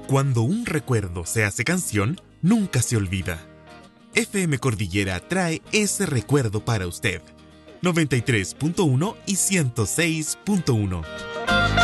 Cuando un recuerdo se hace canción, nunca se olvida. FM Cordillera trae ese recuerdo para usted. 93.1 y 106.1.